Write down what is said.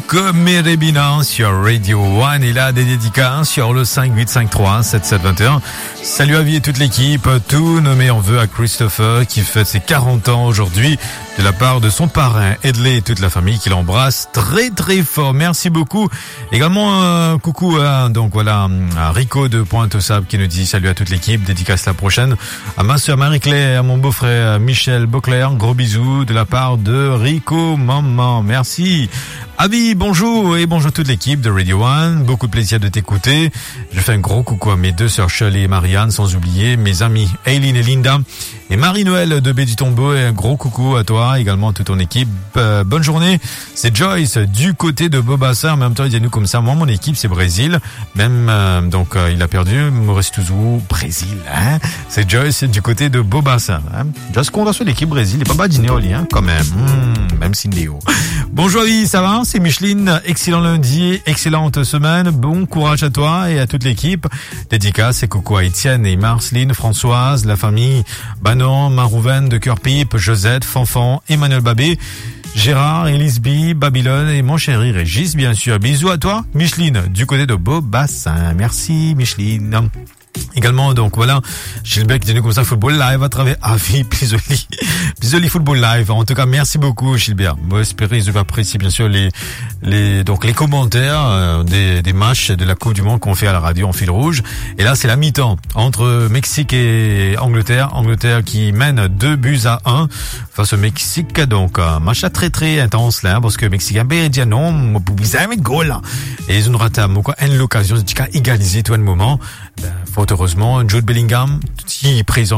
Comédébina sur Radio One et là des dédicaces sur le 5853-7721. Salut à vie et toute l'équipe, tout nommé en vœu à Christopher qui fête ses 40 ans aujourd'hui de la part de son parrain Edley et toute la famille qui l'embrasse très très fort. Merci beaucoup. Également coucou à Rico de Pointe-aux-Sables qui nous dit salut à toute l'équipe, dédicace la prochaine à ma sœur Marie-Claire, à mon beau-frère Michel Beauclerc, gros bisous de la part de Rico maman. Merci. Avi, bonjour et bonjour toute l'équipe de Radio One. Beaucoup de plaisir de t'écouter. Je fais un gros coucou à mes deux sœurs Shirley et Marianne, sans oublier mes amis Aileen et Linda et Marie-Noël de Baie du Tombeau et un gros coucou à toi, également à toute ton équipe. Bonne journée. C'est Joyce du côté de Bobassa. En même temps, il dit nous comme ça. Moi, mon équipe, c'est Brésil. Même, il a perdu. Maurice Touzou, Brésil, hein. C'est Joyce du côté de Bobassa, hein. Just qu'on va sur l'équipe Brésil. Et pas bas dîner au lit, hein, quand même. Même si Néo. Bonjour, Avi, ça va? C'est Micheline. Excellent lundi, excellente semaine. Bon courage à toi et à toute l'équipe. Dédicace et coucou à Étienne et Marceline, Françoise, la famille Banon, Marouven de Cœur-Pipe, Josette, Fanfan, Emmanuel Babé, Gérard, Elisby, Babylone et mon chéri Régis, bien sûr. Bisous à toi, Micheline, du côté de Beaubassin. Merci, Micheline. Également, Gilbert qui est comme ça, Football Live à travers Avi Pisoli Football Live. En tout cas, merci beaucoup, Gilbert. Moi, j'espère que vous appréciez, bien sûr, les commentaires, des matchs de la Coupe du Monde qu'on fait à la radio en fil rouge. Et là, c'est la mi-temps entre Mexique et Angleterre. Angleterre qui mène 2-1 face au Mexique. Donc, match très, très intense, là, parce que Mexicain, dit non, vous pouvez mettre goal, là. Et ils ont raté l'occasion de égaliser tout un moment. Fort heureusement, Jude Bellingham, qui est présent